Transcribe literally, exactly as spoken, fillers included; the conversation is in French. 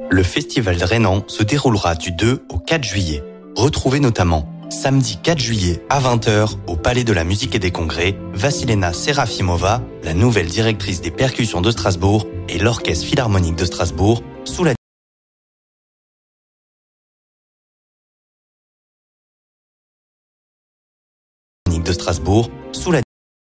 Le festival Drénan se déroulera du deux au quatre juillet. Retrouvez notamment samedi quatre juillet à vingt heures au Palais de la Musique et des Congrès, Vassilena Serafimova, la nouvelle directrice des percussions de Strasbourg, et l'Orchestre Philharmonique de Strasbourg sous la de Strasbourg sous la